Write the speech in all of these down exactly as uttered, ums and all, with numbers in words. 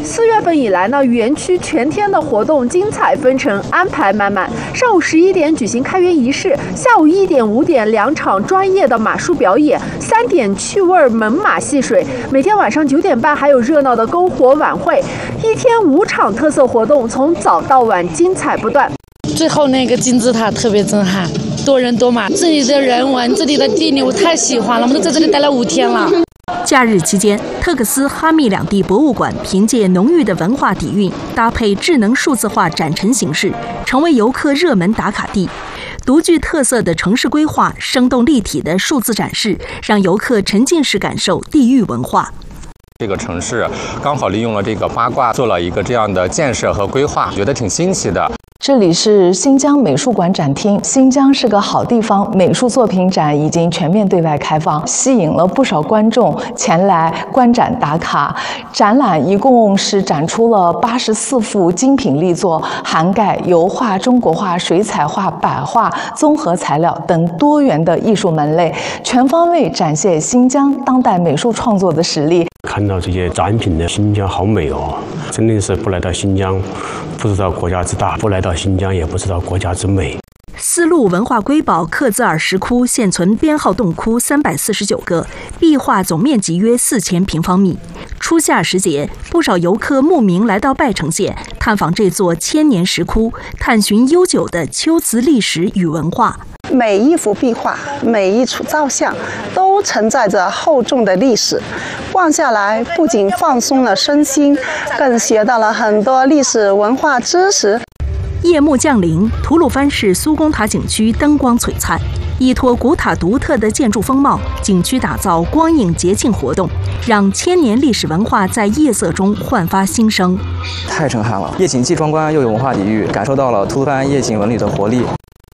四月份以来呢，园区全天的活动精彩纷呈，安排满满。上午十一点举行开园仪式，下午一点、五点两场专业的马术表演，三点趣味猛马戏水。每天晚上九点半还有热闹的篝火晚会，一天五场特色活动，从早到晚精彩不断。 最后那个金字塔特别震撼，多人多马，这里的人文，这里的地理我太喜欢了，我们都在这里待了五天了。 假日期间，特克斯、哈密两地博物馆凭借浓郁的文化底蕴，搭配智能数字化展陈形式，成为游客热门打卡地。独具特色的城市规划、生动立体的数字展示，让游客沉浸式感受地域文化。 这个城市刚好利用了这个八卦，做了一个这样的建设和规划，觉得挺新奇的。 这里是新疆美术馆展厅，新疆是个好地方，美术作品展已经全面对外开放，吸引了不少观众前来观展打卡。展览一共是展出了八十四幅精品力作，涵盖油画、中国画、水彩画、版画、综合材料等多元的艺术门类，全方位展现新疆当代美术创作的实力。 看到这些展品的新疆好美哦，真的是不来到新疆不知道国家之大，不来到新疆也不知道国家之美。 丝路文化瑰宝克孜尔石窟现存编号洞窟三百四十九个，壁画总面积约四千平方米。初夏时节，不少游客慕名来到拜城县，探访这座千年石窟，探寻悠久的秋瓷历史与文化。 每一幅壁画，每一处造像，都承载着厚重的历史。逛下来，不仅放松了身心，更学到了很多历史文化知识。 夜幕降临，吐鲁番市苏公塔景区灯光璀璨，依托古塔独特的建筑风貌，景区打造光影节庆活动，让千年历史文化在夜色中焕发新生。 太震撼了！夜景既壮观又有文化底蕴，感受到了吐鲁番夜景文旅的活力。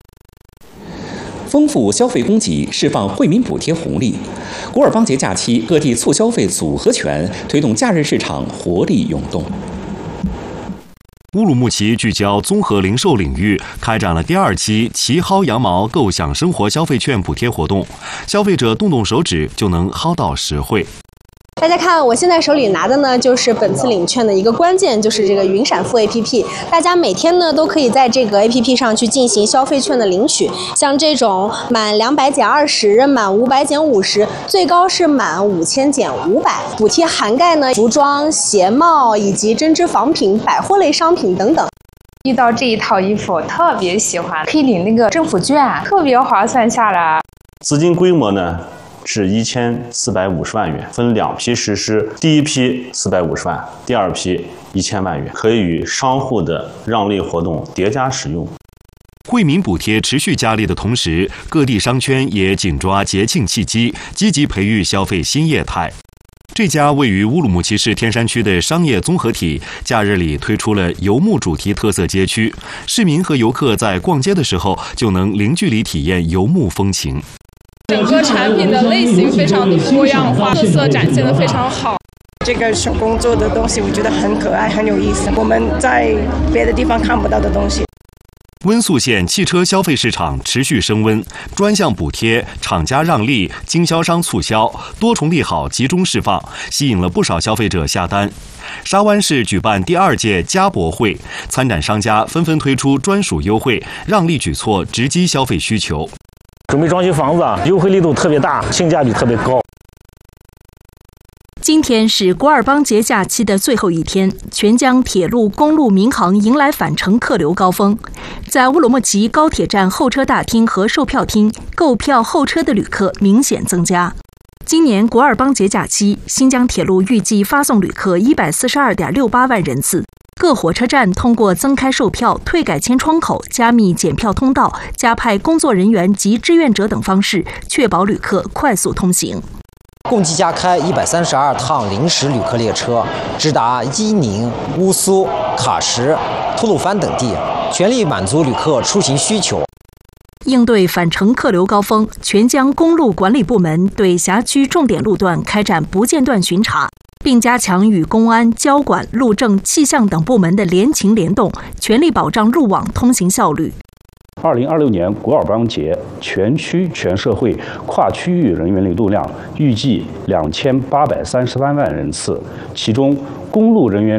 丰富消费供给，释放惠民补贴红利。古尔邦节假期，各地促消费组合拳，推动假日市场活力涌动。 乌鲁木齐聚焦综合零售领域，开展了第二期齐薅羊毛购享生活消费券补贴活动，消费者动动手指就能薅到实惠。 大家看，我现在手里拿的呢，就是本次领券的一个关键，就是这个云闪付 A P P。大家每天呢都可以在这个 A P P 上去进行消费券的领取，像这种满两百减二十，满五百减五十，最高是满五千减五百。补贴涵盖呢服装、鞋帽以及针织仿品、百货类商品等等。 遇到这一套衣服我特别喜欢，可以领那个政府券，特别划算下来。 资金规模呢？是一千四百五十万元，分两批实施。第一批四百五十万，第二批一千万元，可以与商户的让利活动叠加使用。 惠民补贴持续加力的同时，各地商圈也紧抓节庆契机，积极培育消费新业态。这家位于乌鲁木齐市天山区的商业综合体，假日里推出了游牧主题特色街区，市民和游客在逛街的时候就能零距离体验游牧风情。 整个产品的类型非常的多样化，特色展现得非常好。 这个手工做的东西我觉得很可爱，很有意思，我们在别的地方看不到的东西。 温宿县汽车消费市场持续升温，专项补贴、厂家让利、经销商促销，多重利好集中释放，吸引了不少消费者下单。沙湾市举办第二届家博会，参展商家纷纷推出专属优惠、让利举措，直击消费需求。 准备装修房子，优惠力度特别大，性价比特别高。 今天是古尔邦节假期的最后一天，全疆铁路、公路、民航迎来返程客流高峰。在乌鲁木齐高铁站候车大厅和售票厅，购票候车的旅客明显增加。今年古尔邦节假期，新疆铁路预计发送旅客一百四十二点六八万人次。各火车站通过增开售票、退改签窗口、加密检票通道、加派工作人员及志愿者等方式，确保旅客快速通行。 共计加开一百三十二趟临时旅客列车，直达伊宁、乌苏、喀什、吐鲁番等地，全力满足旅客出行需求。 应对返程客流高峰，全疆公路管理部门对辖区重点路段开展不间断巡查，并加强与公安、交管、路政、气象等部门的联勤联动，全力保障路网通行效率。 二零二六年古尔邦节全区全社会跨区域人员流动量预计两千八百三十三万人次，其中公路人员